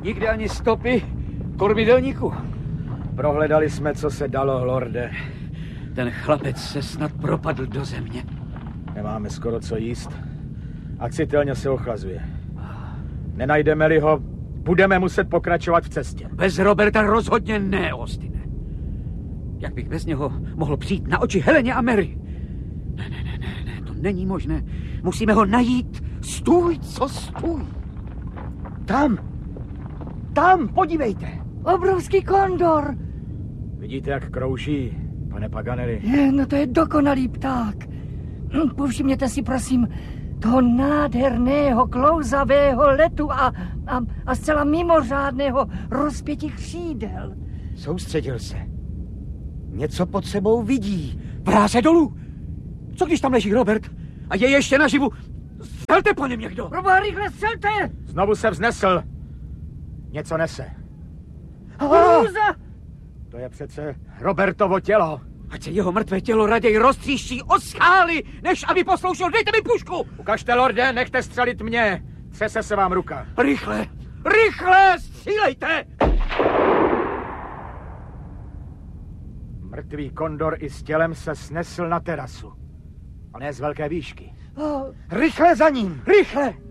Nikde ani stopy kormidelníku. Prohledali jsme, co se dalo, lorde. Ten chlapec se snad propadl do země. Nemáme skoro co jíst a citelně se ochlazuje. Nenajdeme-li ho, budeme muset pokračovat v cestě. Bez Roberta rozhodně ne, Austine. Jak bych bez něho mohl přijít na oči Heleně a Mary? Ne, to není možné. Musíme ho najít. Stůj, co stůj. Tam, podívejte. Obrovský kondor. Vidíte, jak krouží, pane Paganelli? No to je dokonalý pták. Povšimněte si, prosím, toho nádherného, klouzavého letu a zcela mimořádného rozpětí křídel. Soustředil se. Něco pod sebou vidí. Vrá se dolů. Co když tam leží Robert a je ještě naživu? Střelte po něm někdo. Proboha, rychle střelte! Znovu se vznesl. Něco nese. Hrůza! To je přece Robertovo tělo. Ať se jeho mrtvé tělo raději roztříští o skály, než aby posloušel. Dejte mi pušku! Ukažte, lorde, nechte střelit mě. Třese se vám ruka. Rychle, střílejte! Mrtvý kondor i s tělem se snesl na terasu. A ne z velké výšky. Rychle za ním, rychle!